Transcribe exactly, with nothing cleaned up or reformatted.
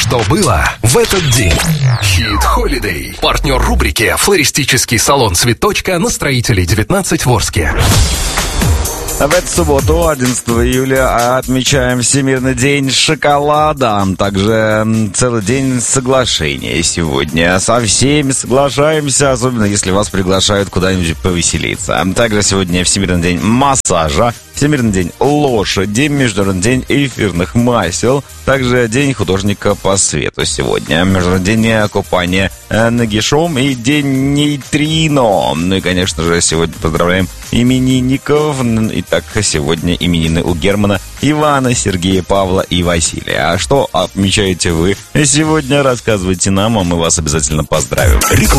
что было в этот день. Хит Холидей. Партнер рубрики «Флористический салон Цветочка» на Строителей девятнадцать в Орске. В эту субботу, одиннадцатого июля, отмечаем Всемирный день шоколада. Также целый день соглашения сегодня. Со всеми соглашаемся, особенно если вас приглашают куда-нибудь повеселиться. Также сегодня Всемирный день массажа, Всемирный день лошади, Международный день эфирных масел. Также день художника по свету сегодня. Международный день купания нагишом и день нейтрино. Ну и, конечно же, сегодня поздравляем именинников. Итак, сегодня именины у Германа, Ивана, Сергея, Павла и Василия. А что отмечаете вы сегодня? Рассказывайте нам, а мы вас обязательно поздравим.